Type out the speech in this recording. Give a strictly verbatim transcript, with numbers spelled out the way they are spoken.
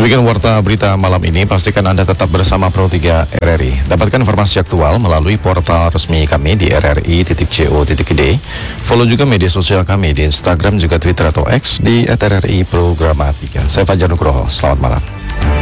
Demikian warta berita malam ini. Pastikan Anda tetap bersama Pro tiga R R I. Dapatkan informasi aktual melalui portal resmi kami di r r i titik co titik i d. Follow juga media sosial kami di Instagram juga Twitter atau X di at r r i Programa tiga. Saya Fajar Nugroho. Selamat malam.